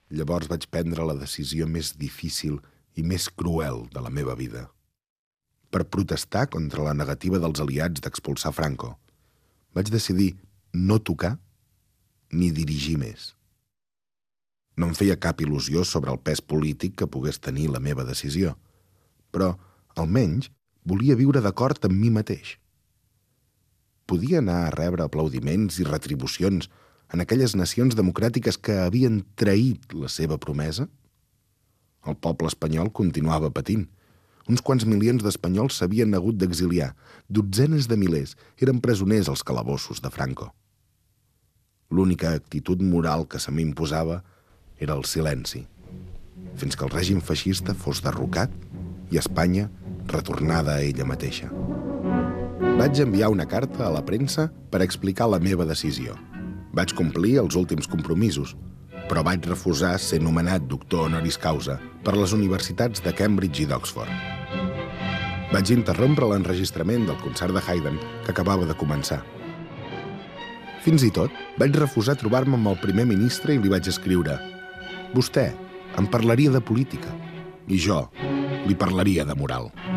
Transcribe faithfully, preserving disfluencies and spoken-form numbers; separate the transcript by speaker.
Speaker 1: llavors vaig prendre la decisió més difícil i més cruel de la meva vida. Per protestar contra la negativa dels aliats d'expulsar Franco, vaig decidir no tocar ni dirigir més. No em feia cap il·lusió sobre el pes polític que pogués tenir la meva decisió, però, almenys, volia viure d'acord amb mi mateix. Podia anar a rebre aplaudiments i retribucions en aquelles nacions democràtiques que havien traït la seva promesa? El poble espanyol continuava patint. Uns quants milions d'espanyols s'havien hagut d'exiliar. Dotzenes de milers eren presoners als calabossos de Franco. L'única actitud moral que se m'imposava era el silenci, fins que el règim feixista fos derrocat i Espanya retornada a ella mateixa. Vaig enviar una carta a la premsa per explicar la meva decisió. Vaig complir els últims compromisos, però vaig refusar ser nomenat doctor honoris causa per les universitats de Cambridge i d'Oxford. Vaig interrompre l'enregistrament del concert de Haydn que acabava de començar. Fins i tot, vaig refusar trobar-me amb el primer ministre i li vaig escriure: «Vostè em parlaria de política i jo li parlaria de moral».